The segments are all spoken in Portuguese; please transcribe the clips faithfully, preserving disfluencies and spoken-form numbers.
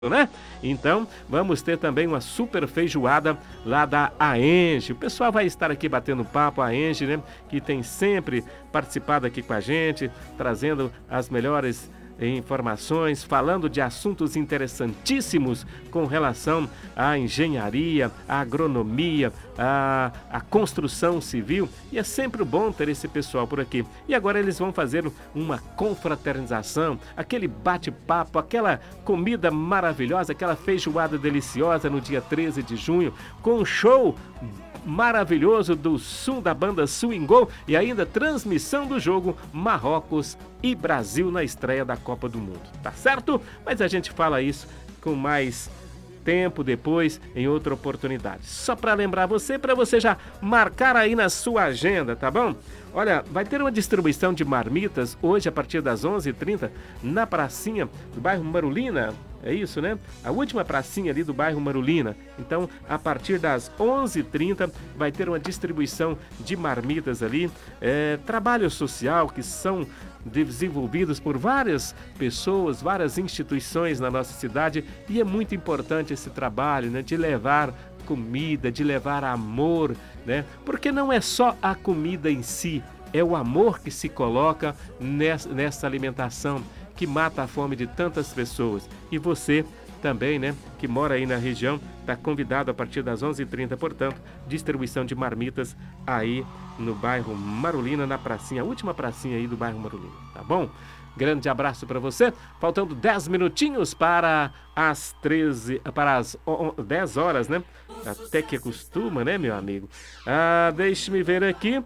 né? Então, vamos ter também uma super feijoada lá da Aenge. O pessoal vai estar aqui batendo papo, a Aenge, né? Que tem sempre participado aqui com a gente, trazendo as melhores informações, falando de assuntos interessantíssimos com relação à engenharia, à agronomia, à, à construção civil, e é sempre bom ter esse pessoal por aqui. E agora eles vão fazer uma confraternização, aquele bate-papo, aquela comida maravilhosa, aquela feijoada deliciosa no dia treze de junho, com um show maravilhoso do Sul, da banda Swingou, e ainda transmissão do jogo Marrocos e Brasil na estreia da Copa do Mundo, tá certo? Mas a gente fala isso com mais tempo depois, em outra oportunidade. Só para lembrar você, para você já marcar aí na sua agenda, tá bom? Olha, vai ter uma distribuição de marmitas hoje a partir das onze e trinta na pracinha do bairro Marulina. É isso, né? A última pracinha ali do bairro Marulina. Então, a partir das onze e trinta vai ter uma distribuição de marmitas ali. É, trabalho social que são desenvolvidos por várias pessoas, várias instituições na nossa cidade. E é muito importante esse trabalho, né? De levar comida, de levar amor, né? Porque não é só a comida em si, é o amor que se coloca nessa, nessa alimentação que mata a fome de tantas pessoas. E você também, né, que mora aí na região, está convidado a partir das onze e trinta, portanto, distribuição de marmitas aí no bairro Marulina, na pracinha, a última pracinha aí do bairro Marulina, tá bom? Grande abraço para você. Faltando dez minutinhos para as treze, para as dez horas, né? Até que acostuma, né, meu amigo? Ah, deixe-me ver aqui.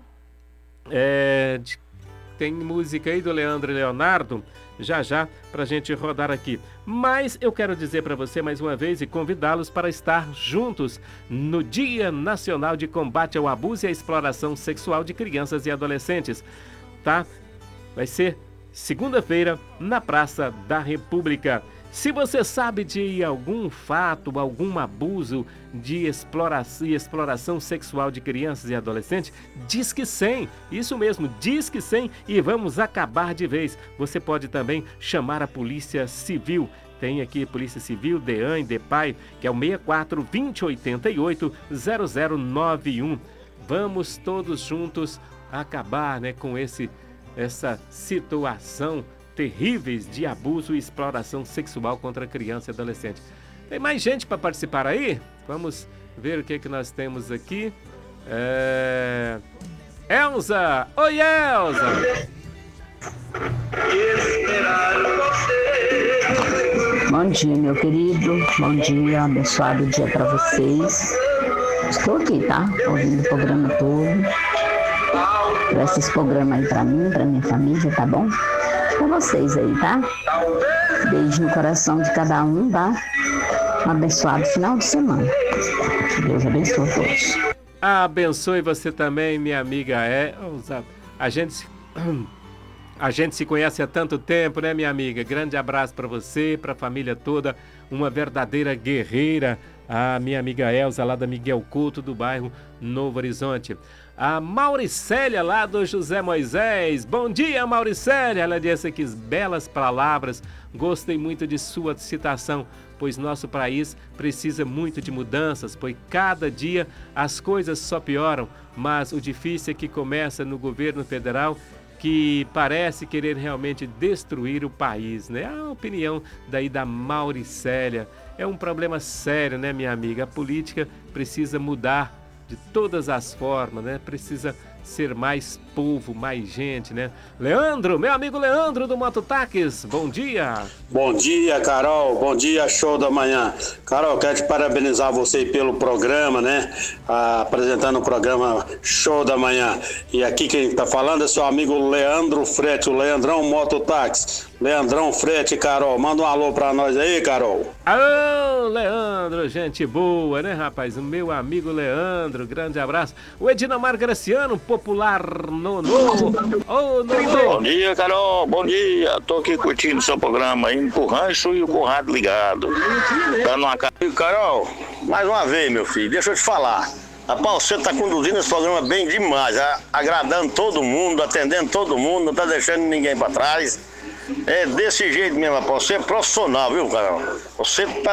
É, tem música aí do Leandro e Leonardo, já já pra gente rodar aqui. Mas eu quero dizer para você mais uma vez e convidá-los para estar juntos no Dia Nacional de Combate ao Abuso e à Exploração Sexual de Crianças e Adolescentes, tá? Vai ser segunda-feira na Praça da República. Se você sabe de algum fato, algum abuso de exploração, exploração sexual de crianças e adolescentes, diz que sim, isso mesmo, diz que sim, e vamos acabar de vez. Você pode também chamar a Polícia Civil. Tem aqui Polícia Civil, DEAN e DEPAI, que é o seis quatro, dois zero oito oito, zero zero nove um. Vamos todos juntos acabar, né, com esse, essa situação terríveis de abuso e exploração sexual contra criança e adolescente. Tem mais gente para participar aí? Vamos ver o que, que nós temos aqui. É... Elza! Oi, Elza! Bom dia, meu querido. Bom dia, abençoado dia para vocês. Estou aqui, tá? Ouvindo o programa todo. Presta esse programa aí para mim, para minha família, tá bom? Com vocês aí, tá? Beijo no coração de cada um, tá? Um abençoado final de semana. Deus abençoe a todos. Abençoe você também, minha amiga Elza. A gente, a gente se conhece há tanto tempo, né, minha amiga? Grande abraço para você, para a família toda. Uma verdadeira guerreira, a minha amiga Elza, lá da Miguel Couto, do bairro Novo Horizonte. A Mauricélia, lá do José Moisés. Bom dia, Mauricélia. Ela disse que belas palavras. Gostei muito de sua citação, pois nosso país precisa muito de mudanças, pois cada dia as coisas só pioram. Mas o difícil é que começa no governo federal, que parece querer realmente destruir o país, né? A opinião daí da Mauricélia. É um problema sério, né, minha amiga? A política precisa mudar de todas as formas, né? Precisa ser mais povo, mais gente, né? Leandro, meu amigo Leandro do Mototáxis, bom dia! Bom dia, Carol, bom dia, show da manhã. Carol, quero te parabenizar você pelo programa, né? Ah, apresentando o programa Show da Manhã. E aqui quem tá falando é seu amigo Leandro Frete, o Leandrão Mototáxi. Leandrão Frete, Carol, manda um alô pra nós aí, Carol. Alô, Leandro, gente boa, né, rapaz? O meu amigo Leandro, grande abraço. O Edinamar Graciano, popular Nonô. Ô, Nonô. Bom dia, Carol, bom dia. Tô aqui curtindo o seu programa, indo pro rancho e com o rádio ligado. Dando uma... Carol, mais uma vez, meu filho, deixa eu te falar. Rapaz, você tá conduzindo esse programa bem demais, agradando todo mundo, atendendo todo mundo, não tá deixando ninguém pra trás. É desse jeito mesmo, rapaz. Você é profissional, viu, Carol? Você tá